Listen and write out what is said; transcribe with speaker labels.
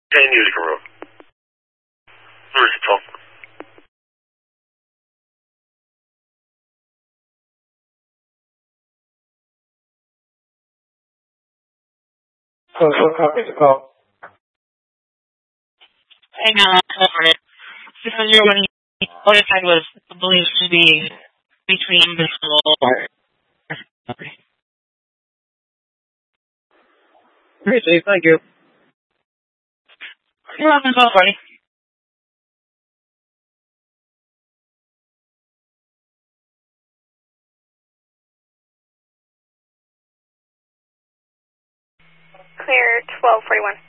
Speaker 1: 10 Utica Road. Where's the phone?
Speaker 2: Call.
Speaker 3: Hang on, cover it. 601 notified was believed to be between the floor. Okay.
Speaker 2: Great, Steve. Thank you.
Speaker 3: You're welcome, call party.
Speaker 4: Clear 1241.